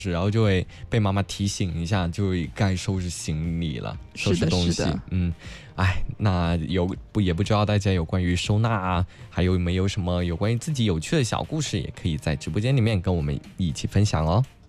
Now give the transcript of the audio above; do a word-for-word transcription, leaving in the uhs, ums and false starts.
然后就会被妈妈提醒一下，就该收拾行李了，收拾东西。嗯，哎，那有不也不知道大家有关于收纳啊，还有没有什么有关于自己有趣的小故事，也可以在直播间里面跟我们一起分享哦。